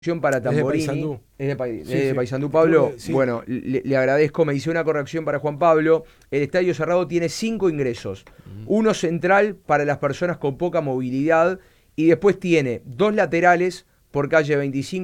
Para Tamborini, es de Paysandú, Pablo. Sí. Bueno, le agradezco, me hice una corrección para Juan Pablo. El estadio cerrado tiene 5 ingresos, uno central para las personas con poca movilidad y después tiene 2 laterales por calle 25